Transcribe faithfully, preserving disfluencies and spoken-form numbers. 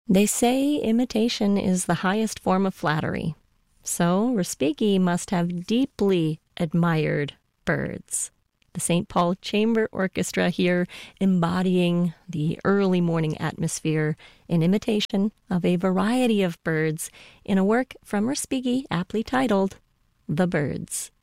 They say imitation is the highest form of flattery, so Respighi must have deeply admired birds. The Saint Paul Chamber Orchestra here embodying the early morning atmosphere in imitation of a variety of birds in a work from Respighi aptly titled The Birds.